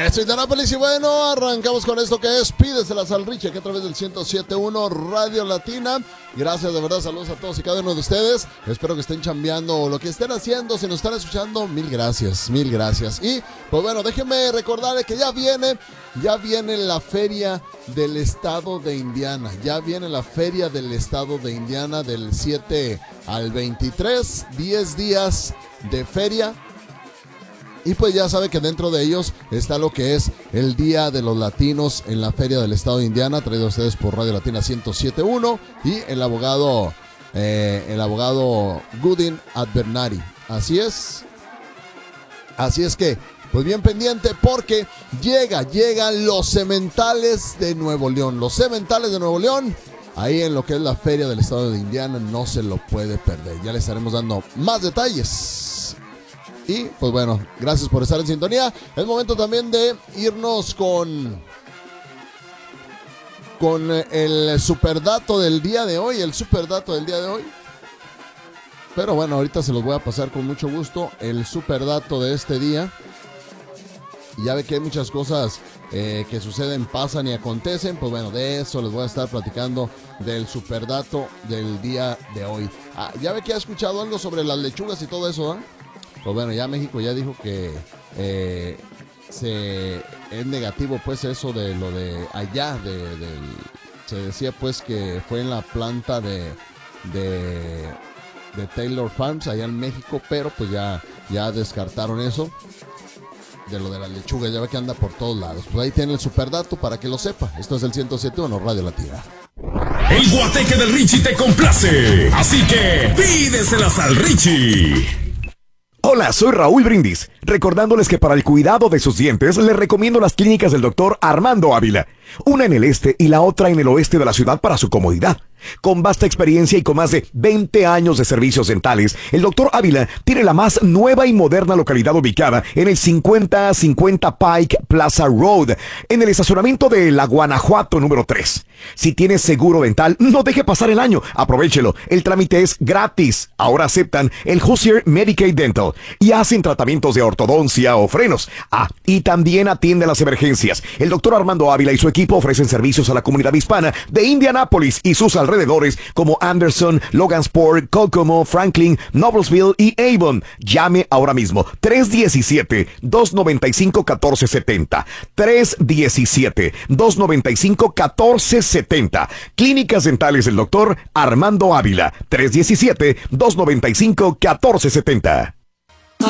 Soy de Nápoles y bueno, arrancamos con esto que es Pídeselas al Richie, que a través del 107.1 Radio Latina. Gracias, de verdad, saludos a todos y cada uno de ustedes. Espero que estén chambeando o lo que estén haciendo, si nos están escuchando, mil gracias, mil gracias. Y pues bueno, déjenme recordarles que ya viene la feria del estado de Indiana. Ya viene la feria del estado de Indiana del 7 al 23, 10 días de feria. Y pues ya sabe que dentro de ellos está lo que es el Día de los Latinos en la Feria del Estado de Indiana, traído a ustedes por Radio Latina 107.1 y el abogado Goodin Advernari. Así es que, pues bien pendiente porque llegan los Sementales de Nuevo León. Los Sementales de Nuevo León, ahí en lo que es la Feria del Estado de Indiana, no se lo puede perder. Ya le estaremos dando más detalles. Y pues bueno, gracias por estar en sintonía. Es momento también de irnos con el superdato del día de hoy. Pero bueno, ahorita se los voy a pasar con mucho gusto. El superdato de este día. Y ya ve que hay muchas cosas que suceden, pasan y acontecen. Pues bueno, de eso les voy a estar platicando, del superdato del día de hoy. Ya ve que ha escuchado algo sobre las lechugas y todo eso, ¿eh? Pues bueno, ya México ya dijo que es negativo pues eso de lo de allá, se decía pues que fue en la planta de Taylor Farms allá en México, pero pues ya descartaron eso de lo de las lechugas, ya ve que anda por todos lados. Pues ahí tiene el superdato para que lo sepa. Esto es el 107.1 Radio Latina. El guateque del Richie te complace, así que pídeselas al Richie. Hola, soy Raúl Brindis, recordándoles que para el cuidado de sus dientes les recomiendo las clínicas del doctor Armando Ávila, una en el este y la otra en el oeste de la ciudad para su comodidad. Con vasta experiencia y con más de 20 años de servicios dentales, el Dr. Ávila tiene la más nueva y moderna localidad ubicada en el 5050 Pike Plaza Road, en el estacionamiento de La Guanajuato número 3. Si tienes seguro dental, no deje pasar el año, aprovéchelo, el trámite es gratis. Ahora aceptan el Hoosier Medicaid Dental y hacen tratamientos de ortodoncia o frenos. Y también atienden las emergencias. El Dr. Armando Ávila y su equipo ofrecen servicios a la comunidad hispana de Indianápolis y sus alrededores como Anderson, Logansport, Kokomo, Franklin, Noblesville y Avon. Llame ahora mismo 317-295-1470. 317-295-1470. Clínicas Dentales del Dr. Armando Ávila. 317-295-1470.